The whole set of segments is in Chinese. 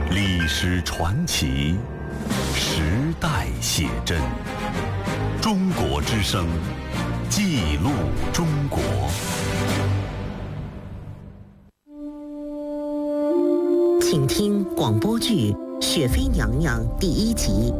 历史传奇，时代写真。中国之声，记录中国。 请听广播剧《雪妃娘娘》第1集。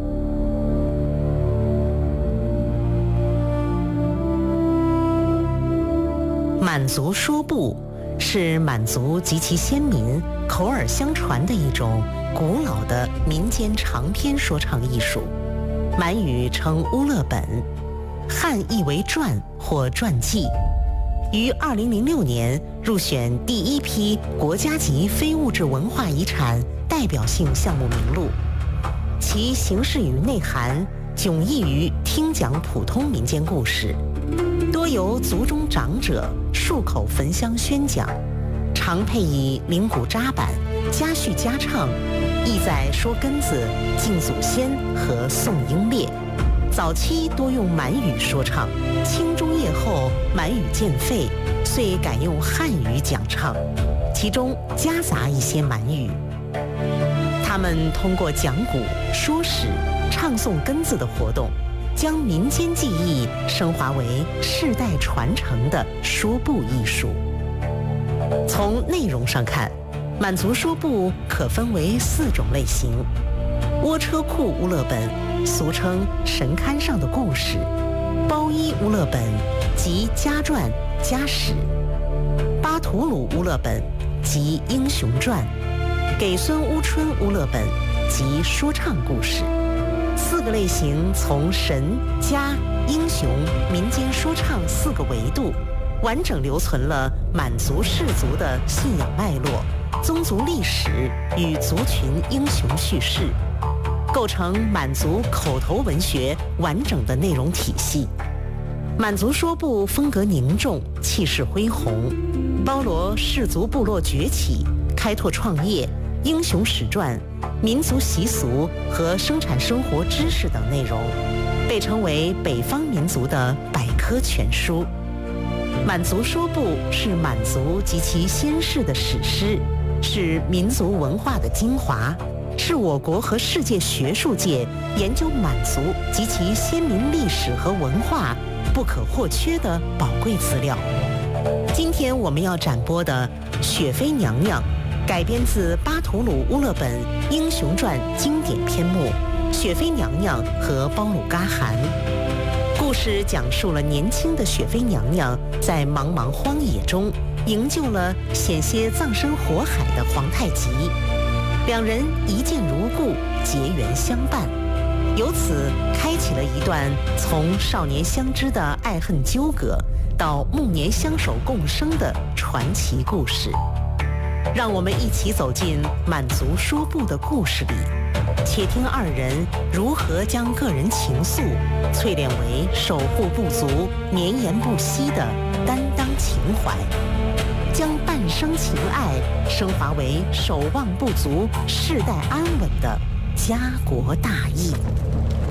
满族说布是满族及其先民口耳相传的一种古老的民间长篇说唱艺术，满语称乌勒本，汉译为传或传记，于2006年入选第1批国家级非物质文化遗产代表性项目名录。其形式与内涵迥异于听讲普通民间故事，多由族中长者漱口焚香宣讲，常配以铃鼓扎板、家叙家唱，意在说根子、敬祖先和颂英烈。早期多用满语说唱，清中叶后满语渐废，遂改用汉语讲唱，其中夹杂一些满语。他们通过讲古、说史、唱诵根子的活动，将民间技艺升华为世代传承的说布艺术。从内容上看，满族说布可分为4种类型：窝车库乌勒本，俗称神龛上的故事；包衣乌勒本，即家传家史；巴图鲁乌勒本，即英雄传；给孙乌春乌勒本，即说唱故事。4个类型从神、家、英雄、民间说唱4个维度，完整留存了满族氏族的信仰脉络、宗族历史与族群英雄叙事，构成满族口头文学完整的内容体系。满族说布风格凝重，气势恢宏，包罗氏族部落崛起、开拓创业、英雄史传、民族习俗和生产生活知识等内容，被称为北方民族的百科全书。满族说布是满族及其先世的史诗，是民族文化的精华，是我国和世界学术界研究满族及其先民历史和文化不可或缺的宝贵资料。今天我们要展播的《雪妃娘娘》改编自巴图鲁乌勒本英雄传经典篇目《雪妃娘娘和包鲁嘎汗》。故事讲述了年轻的雪妃娘娘在茫茫荒野中营救了险些葬身火海的皇太极，两人一见如故，结缘相伴，由此开启了一段从少年相知的爱恨纠葛到暮年相守共生的传奇故事。让我们一起走进满族说布的故事里，且听2人如何将个人情愫淬炼为守护部族绵延不息的担当情怀，将半生情爱升华为守望部族世代安稳的家国大义。